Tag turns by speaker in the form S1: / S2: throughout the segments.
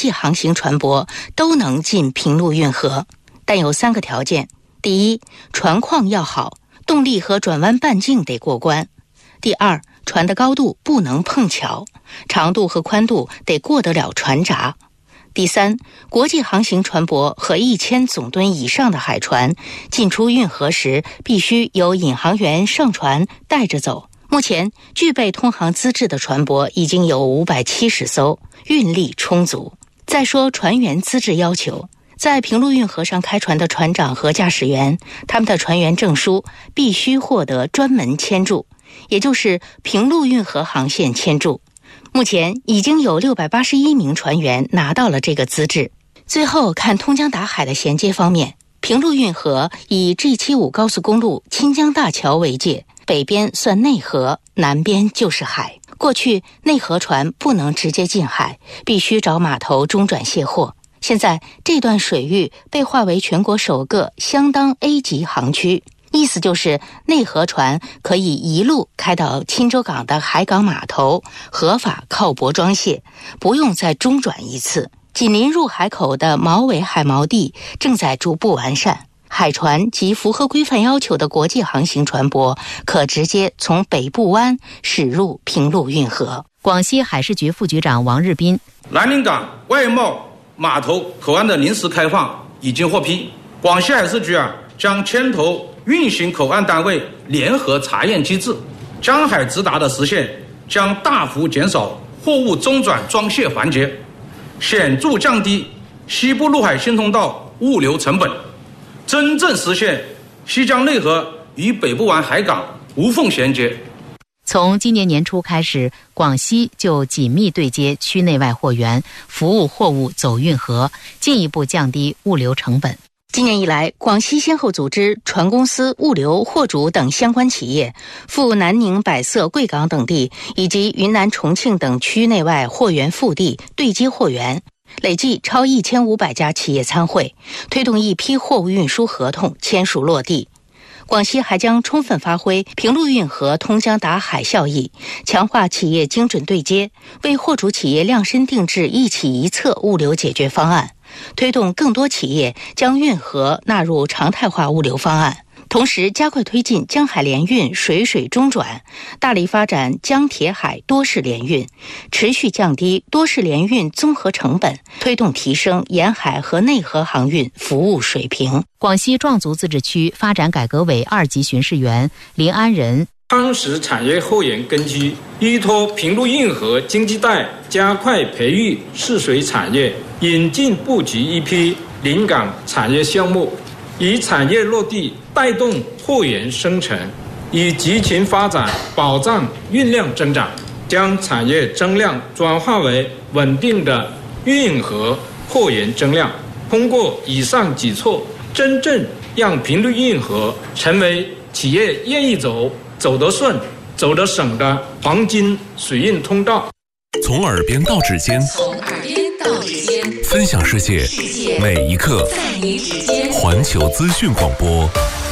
S1: 际航行船舶都能进平陆运河，但有3个条件：第一，船况要好，动力和转弯半径得过关；第二，船的高度不能碰桥，长度和宽度得过得了船闸；第三，国际航行船舶和1000总吨以上的海船进出运河时，必须由引航员上船带着走。目前具备通航资质的船舶已经有570艘，运力充足。再说船员资质要求，在平陆运河上开船的船长和驾驶员，他们的船员证书必须获得专门签注，也就是平陆运河航线签注。目前已经有681名船员拿到了这个资质。最后看通江达海的衔接方面，平陆运河以 G75 高速公路钦江大桥为界，北边算内河，南边就是海。过去内河船不能直接进海，必须找码头中转卸货。现在这段水域被划为全国首个相当 A 级航区，意思就是内河船可以一路开到钦州港的海港码头，合法靠泊装卸，不用再中转一次。紧邻入海口的毛尾海锚地正在逐步完善，海船及符合规范要求的国际航行船舶可直接从北部湾驶入平陆运河。
S2: 广西海事局副局长王日斌：
S3: 南宁港外贸码头口岸的临时开放已经获批，广西海事局将牵头运行口岸单位联合查验机制，江海直达的实现将大幅减少货物中转装卸环节，显著降低西部陆海新通道物流成本，真正实现西江内河与北部湾海港无缝衔接。
S2: 从今年年初开始，广西就紧密对接区内外货源，服务货物走运河，进一步降低物流成本。
S1: 今年以来，广西先后组织船公司、物流、货主等相关企业赴南宁、百色、贵港等地以及云南、重庆等区内外货源腹地对接货源，累计超1500家企业参会，推动一批货物运输合同签署落地。广西还将充分发挥平陆运河通江达海效益，强化企业精准对接，为货主企业量身定制一起一策物流解决方案，推动更多企业将运河纳入常态化物流方案。同时加快推进江海联运、水水中转，大力发展江铁海多式联运，持续降低多式联运综合成本，推动提升沿海和内河航运服务水平。
S2: 广西壮族自治区发展改革委2级巡视员林安仁：
S4: 夯实产业后援根基，依托平陆运河经济带，加快培育试水产业，引进布局一批临港产业项目，以产业落地带动货源生成，以集群发展保障运量增长，将产业增量转化为稳定的运河货源增量。通过以上举措，真正让平陆运河成为企业愿意走、走得顺、走得省的黄金水运通道。
S5: 从耳边到指尖，分享世界每一刻，环球资讯广播。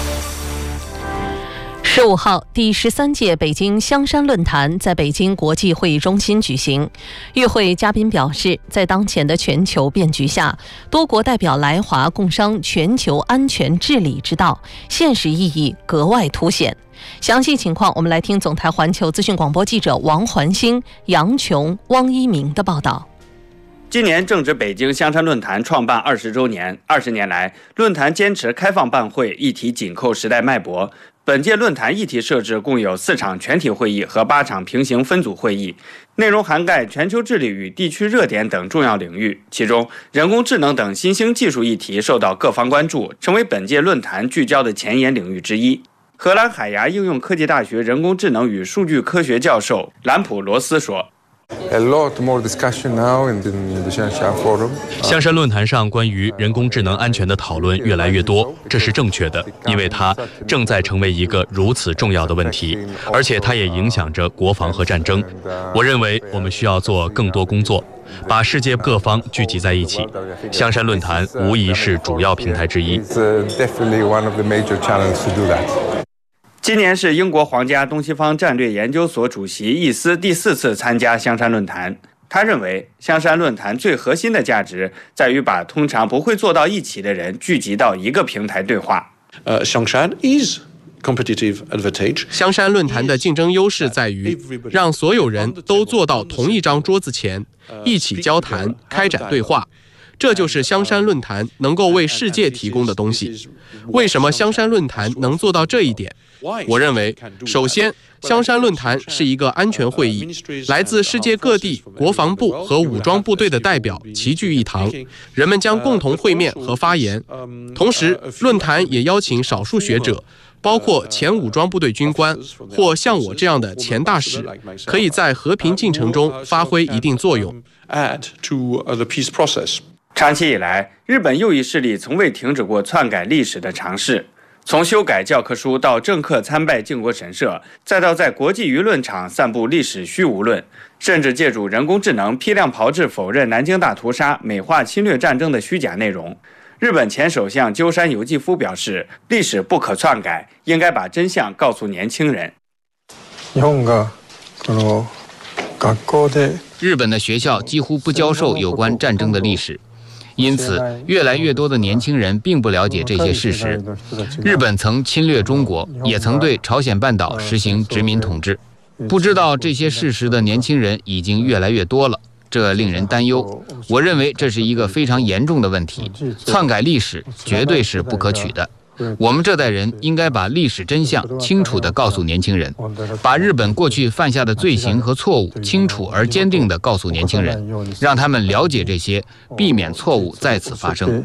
S6: 15号，第13届北京香山论坛在北京国际会议中心举行。与会嘉宾表示，在当前的全球变局下，多国代表来华共商全球安全治理之道，现实意义格外凸显。详细情况，我们来听总台环球资讯广播记者王环星、杨琼、汪一鸣的报道。
S7: 今年正值北京香山论坛创办20周年，20年来，论坛坚持开放办会，议题紧扣时代脉搏。本届论坛议题设置共有4场全体会议和8场平行分组会议，内容涵盖全球治理与地区热点等重要领域。其中，人工智能等新兴技术议题受到各方关注，成为本届论坛聚焦的前沿领域之一。荷兰海牙应用科技大学人工智能与数据科学教授兰普罗斯说，
S8: 香山论坛上关于人工智能安全的讨论越来越多，这是正确的，因为它正在成为一个如此重要的问题，而且它也影响着国防和战争。我认为我们需要做更多工作，把世界各方聚集在一起。香山论坛无疑是主要平台之一。
S7: 今年是英国皇家东西方战略研究所主席易斯第4次参加香山论坛。 他认为，香山论坛最核心的价值在于把通常不会坐到一起的人聚集到一个平台对话。
S9: 香山论坛的竞争优势在于让所有人都坐到同一张桌子前，一起交谈、开展对话。这就是香山论坛能够为世界提供的东西。为什么香山论坛能做到这一点？我认为，首先，香山论坛是一个安全会议，来自世界各地国防部和武装部队的代表齐聚一堂，人们将共同会面和发言。同时，论坛也邀请少数学者，包括前武装部队军官或像我这样的前大使，可以在和平进程中发挥一定作用。
S7: 长期以来，日本右翼势力从未停止过篡改历史的尝试。从修改教科书到政客参拜靖国神社，再到在国际舆论场散布历史虚无论，甚至借助人工智能批量炮制否认南京大屠杀、美化侵略战争的虚假内容。日本前首相鸠山由纪夫表示，历史不可篡改，应该把真相告诉年轻人。
S10: 日本的学校几乎不教授有关战争的历史，因此越来越多的年轻人并不了解这些事实。日本曾侵略中国，也曾对朝鲜半岛实行殖民统治。不知道这些事实的年轻人已经越来越多了，这令人担忧。我认为这是一个非常严重的问题，篡改历史绝对是不可取的。我们这代人应该把历史真相清楚地告诉年轻人，把日本过去犯下的罪行和错误清楚而坚定地告诉年轻人，让他们了解这些，避免错误再次发生。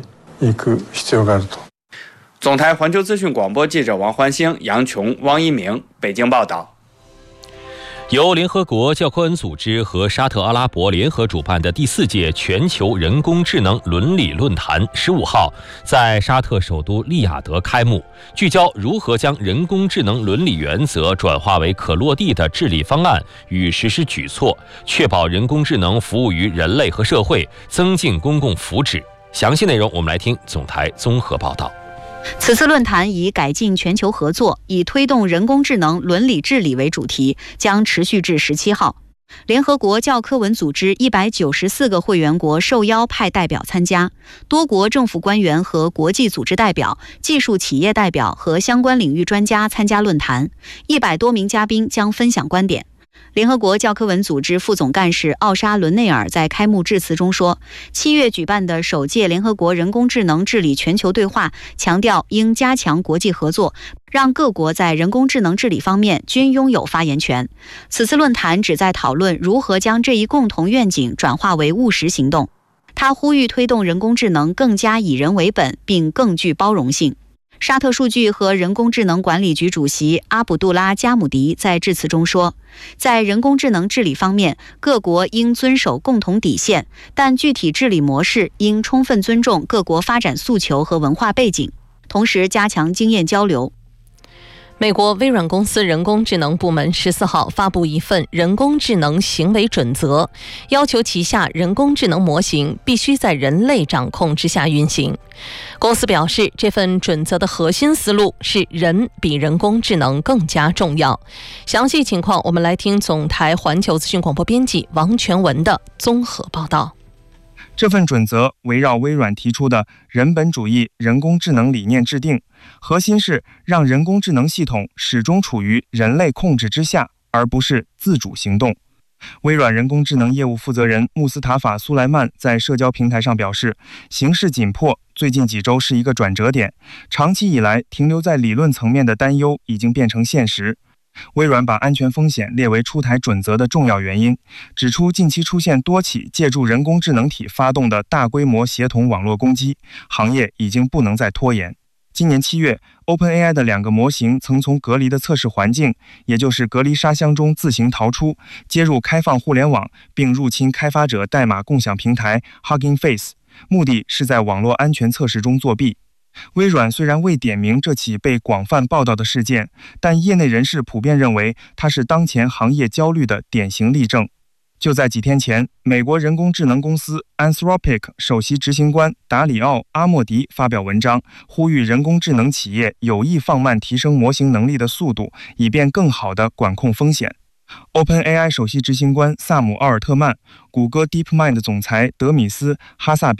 S7: 总台环球资讯广播记者王欢星、杨琼、汪一鸣北京报道。
S11: 由联合国教科文组织和沙特阿拉伯联合主办的第4届全球人工智能伦理论坛15号在沙特首都利雅得开幕，聚焦如何将人工智能伦理原则转化为可落地的治理方案与实施举措，确保人工智能服务于人类和社会，增进公共福祉。详细内容我们来听总台综合报道。
S12: 此次论坛以改进全球合作，以推动人工智能伦理治理为主题，将持续至17号。联合国教科文组织194个会员国受邀派代表参加，多国政府官员和国际组织代表、技术企业代表和相关领域专家参加论坛，100多名嘉宾将分享观点。联合国教科文组织副总干事奥沙伦内尔在开幕致辞中说，7月举办的首届联合国人工智能治理全球对话强调应加强国际合作，让各国在人工智能治理方面均拥有发言权。此次论坛旨在讨论如何将这一共同愿景转化为务实行动。他呼吁推动人工智能更加以人为本，并更具包容性。沙特数据和人工智能管理局主席阿卜杜拉·加姆迪在致辞中说，在人工智能治理方面，各国应遵守共同底线，但具体治理模式应充分尊重各国发展诉求和文化背景，同时加强经验交流。
S6: 美国微软公司人工智能部门14号发布一份人工智能行为准则，要求旗下人工智能模型必须在人类掌控之下运行。公司表示，这份准则的核心思路是人比人工智能更加重要。详细情况，我们来听总台环球资讯广播编辑王全文的综合报道。
S13: 这份准则围绕微软提出的人本主义人工智能理念制定，核心是让人工智能系统始终处于人类控制之下，而不是自主行动。微软人工智能业务负责人穆斯塔法·苏莱曼在社交平台上表示，形势紧迫，最近几周是一个转折点，长期以来停留在理论层面的担忧已经变成现实。微软把安全风险列为出台准则的重要原因，指出近期出现多起借助人工智能体发动的大规模协同网络攻击，行业已经不能再拖延。今年7月 OpenAI 的2个模型曾从隔离的测试环境，也就是隔离沙箱中自行逃出，接入开放互联网，并入侵开发者代码共享平台 Hugging Face， 目的是在网络安全测试中作弊。微软虽然未点名这起被广泛报道的事件，但业内人士普遍认为它是当前行业焦虑的典型例证。就在几天前，美国人工智能公司 Anthropic 首席执行官达里奥·阿莫迪发表文章，呼吁人工智能企业有意放慢提升模型能力的速度，以便更好地管控风险。 OpenAI 首席执行官萨姆·奥尔特曼、谷歌 DeepMind 总裁德米斯·哈萨比